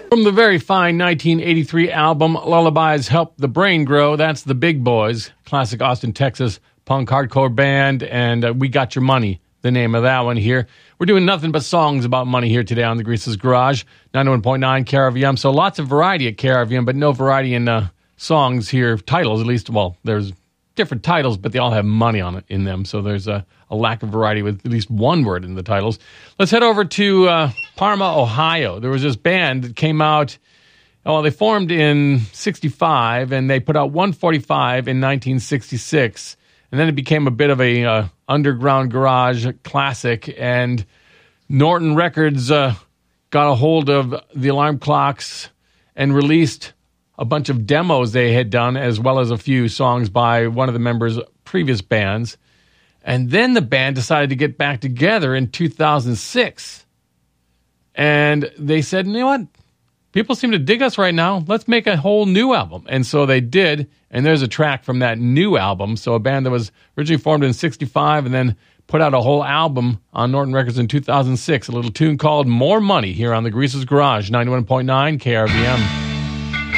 From the very fine 1983 album Lullabies Help the Brain Grow, that's the Big Boys, classic Austin, Texas punk hardcore band, and We Got Your Money, the name of that one here. We're doing nothing but songs about money here today on the Grease's Garage, 91.9 KRVM, so lots of variety at KRVM, but no variety in songs here, titles at least. Well, there's different titles, but they all have money on it in them, so there's a lack of variety with at least one word in the titles. Let's head over to Parma, Ohio. There was this band that came out, they formed in 65, and they put out 145 in 1966, and then it became a bit of a underground garage classic, and Norton Records got a hold of the alarm clocks and released a bunch of demos they had done, as well as a few songs by one of the members' previous bands. And then the band decided to get back together in 2006. And they said, you know what? People seem to dig us right now. Let's make a whole new album. And so they did. And there's a track from that new album. So a band that was originally formed in 65 and then put out a whole album on Norton Records in 2006. A little tune called More Money here on the Grease's Garage, 91.9 KRVM.